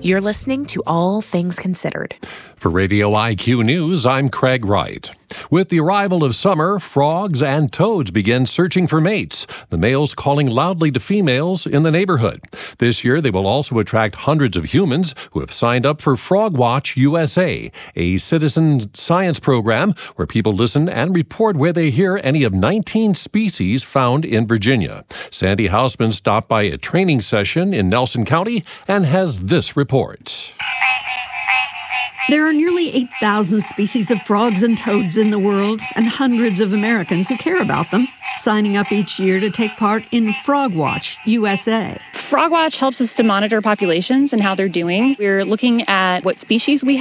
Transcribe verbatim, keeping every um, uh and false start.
You're listening to All Things Considered. For Radio I Q News, I'm Craig Wright. With the arrival of summer, frogs and toads begin searching for mates, the males calling loudly to females in the neighborhood. This year, they will also attract hundreds of humans who have signed up for Frog Watch U S A, a citizen science program where people listen and report where they hear any of nineteen species found in Virginia. Sandy Hausman stopped by a training session in Nelson County and has this report. There are nearly eight thousand species of frogs and toads in the world, and hundreds of Americans who care about them, signing up each year to take part in Frog Watch U S A. Frog Watch helps us to monitor populations and how they're doing. We're looking at what species we